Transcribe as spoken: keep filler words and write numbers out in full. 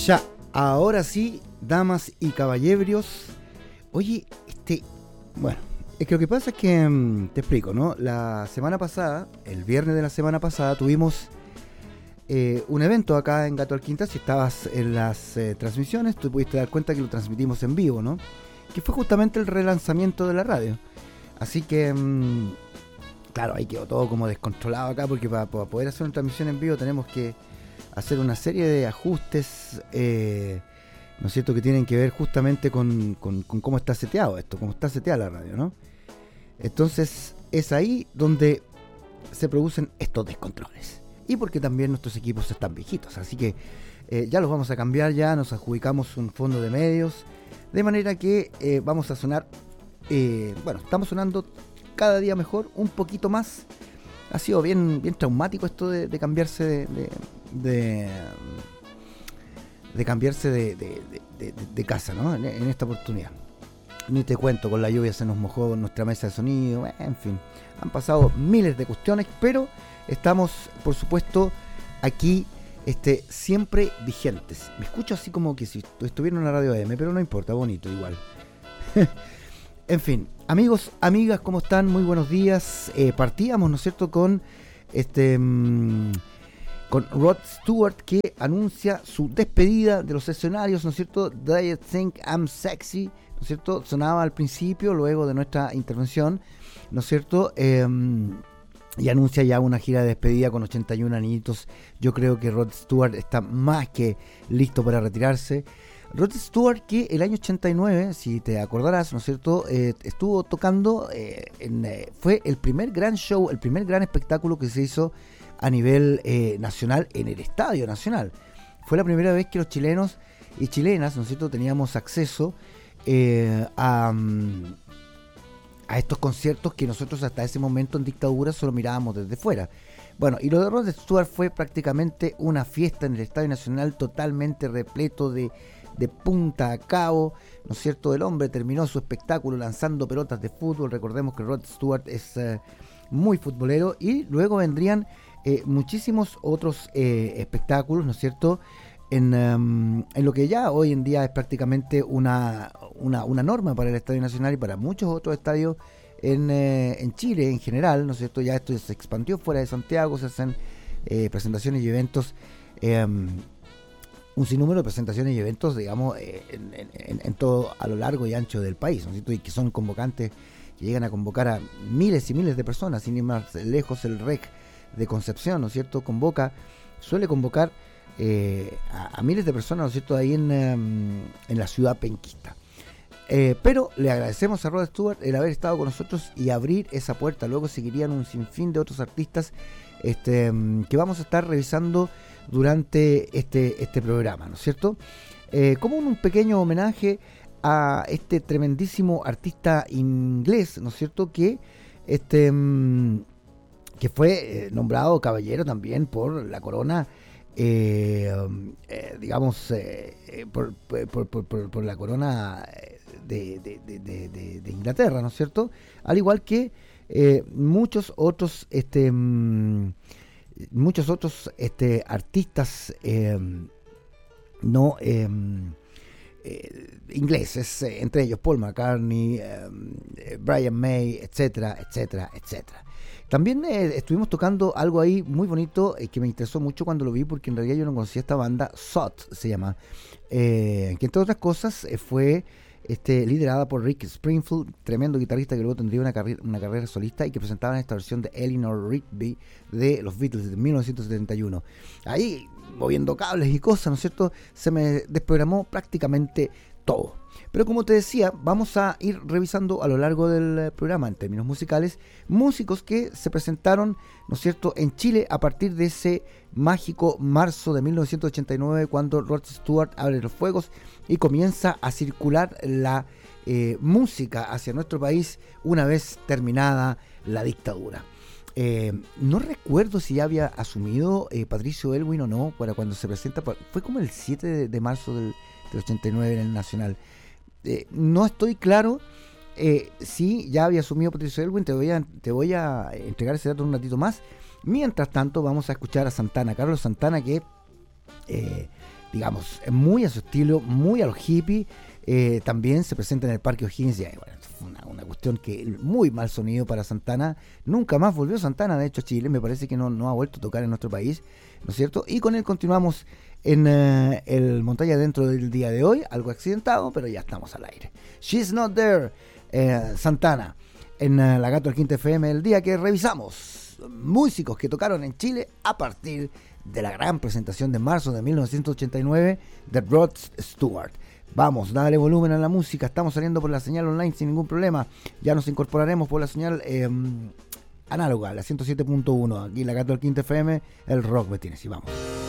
Ya, ahora sí, damas y caballeros. Oye, este, bueno, es que lo que pasa es que, mmm, te explico, ¿no? La semana pasada, el viernes de la semana pasada, tuvimos eh, un evento acá en Gato Alquinta. Si estabas en las eh, transmisiones, tú pudiste dar cuenta que lo transmitimos en vivo, ¿no? Que fue justamente el relanzamiento de la radio. Así que, mmm, claro, ahí quedó todo como descontrolado acá, porque para, para poder hacer una transmisión en vivo tenemos que hacer una serie de ajustes, eh, ¿no es cierto?, que tienen que ver justamente con, con, con cómo está seteado esto, cómo está seteada la radio, ¿no? Entonces es ahí donde se producen estos descontroles. Y porque también nuestros equipos están viejitos, así que eh, ya los vamos a cambiar, ya nos adjudicamos un fondo de medios, de manera que eh, vamos a sonar, eh, bueno, estamos sonando cada día mejor, un poquito más. Ha sido bien, bien traumático esto de, de cambiarse de... de De, de cambiarse de, de, de, de casa, ¿no? En, en esta oportunidad. Ni te cuento, con la lluvia se nos mojó nuestra mesa de sonido, en fin, han pasado miles de cuestiones, pero estamos, por supuesto, aquí este, siempre vigentes. Me escucho así como que si estuviera en una radio A M, pero no importa, bonito igual. En fin, amigos, amigas, ¿cómo están? Muy buenos días. Eh, partíamos, ¿no es cierto?, con este... Mmm, con Rod Stewart, que anuncia su despedida de los escenarios, ¿no es cierto? Do You Think I'm Sexy, ¿no es cierto? Sonaba al principio, luego de nuestra intervención, ¿no es cierto? Eh, y anuncia ya una gira de despedida con ochenta y un añitos. Yo creo que Rod Stewart está más que listo para retirarse. Rod Stewart, que el año ochenta y nueve, si te acordarás, ¿no es cierto?, eh, estuvo tocando, eh, en, eh, fue el primer gran show, el primer gran espectáculo que se hizo a nivel eh, nacional en el Estadio Nacional. Fue la primera vez que los chilenos y chilenas, ¿no es cierto?, teníamos acceso eh, a, a estos conciertos que nosotros hasta ese momento en dictadura solo mirábamos desde fuera. Bueno, y lo de Rod Stewart fue prácticamente una fiesta en el Estadio Nacional, totalmente repleto de, de punta a cabo, ¿no es cierto? El hombre terminó su espectáculo lanzando pelotas de fútbol. Recordemos que Rod Stewart es eh, muy futbolero, y luego vendrían Eh, muchísimos otros eh, espectáculos, ¿no es cierto?, en, um, en lo que ya hoy en día es prácticamente una, una, una norma para el Estadio Nacional y para muchos otros estadios en, eh, en Chile en general, ¿no es cierto? Ya esto se expandió fuera de Santiago, se hacen eh, presentaciones y eventos, eh, un sinnúmero de presentaciones y eventos, digamos, eh, en, en, en todo a lo largo y ancho del país, ¿no es cierto?, y que son convocantes, que llegan a convocar a miles y miles de personas. Sin ir más lejos, el R E C de Concepción, ¿no es cierto?, convoca, suele convocar eh, a, a miles de personas, ¿no es cierto?, ahí en, um, en la ciudad penquista. Eh, pero le agradecemos a Rod Stewart el haber estado con nosotros y abrir esa puerta. Luego seguirían un sinfín de otros artistas este, que vamos a estar revisando durante este, este programa, ¿no es cierto? Eh, como un, un pequeño homenaje a este tremendísimo artista inglés, ¿no es cierto?, que este... que fue eh, nombrado caballero también por la corona, eh, eh, digamos, eh, por, por, por, por, por la corona de, de, de, de, de Inglaterra, ¿no es cierto? Al igual que eh, muchos otros, este, mmm, muchos otros este, artistas eh, no eh, eh, ingleses, eh, entre ellos Paul McCartney, eh, Brian May, etcétera, etcétera, etcétera. También eh, estuvimos tocando algo ahí muy bonito, eh, que me interesó mucho cuando lo vi, porque en realidad yo no conocía esta banda, S O T se llama, eh, que entre otras cosas eh, fue este, liderada por Rick Springfield, tremendo guitarrista que luego tendría una, carri- una carrera solista, y que presentaban esta versión de Eleanor Rigby de los Beatles de mil novecientos setenta y uno. Ahí, moviendo cables y cosas, ¿no es cierto?, se me desprogramó prácticamente todo. Pero como te decía, vamos a ir revisando a lo largo del programa, en términos musicales, músicos que se presentaron, ¿no es cierto?, en Chile a partir de ese mágico marzo de mil novecientos ochenta y nueve, cuando Rod Stewart abre los fuegos y comienza a circular la eh, música hacia nuestro país una vez terminada la dictadura. Eh, no recuerdo si ya había asumido eh, Patricio Elwin o no para cuando se presenta, fue como el siete de, de marzo del, del ochenta y nueve en el Nacional. Eh, no estoy claro eh, si ya había asumido Patricio Elwin. Te voy a, te voy a entregar ese dato un ratito más. Mientras tanto, vamos a escuchar a Santana, Carlos Santana, que eh, digamos, muy a su estilo, muy a los hippies. Eh, también se presenta en el Parque O'Higgins. Y, bueno, fue una, una cuestión que muy mal sonido para Santana. Nunca más volvió Santana, de hecho, a Chile. Me parece que no, no ha vuelto a tocar en nuestro país, ¿no es cierto? Y con él continuamos en uh, el Montaña Dentro del día de hoy. Algo accidentado, pero ya estamos al aire. She's Not There, eh, Santana, en uh, La Gato del Quinta F M, el día que revisamos músicos que tocaron en Chile a partir de la gran presentación de marzo de mil novecientos ochenta y nueve de Rod Stewart. Vamos, dale volumen a la música. Estamos saliendo por la señal online sin ningún problema. Ya nos incorporaremos por la señal eh, análoga, la ciento siete punto uno. Aquí La Gato del Quinta F M, el rock me tiene. Sí, vamos.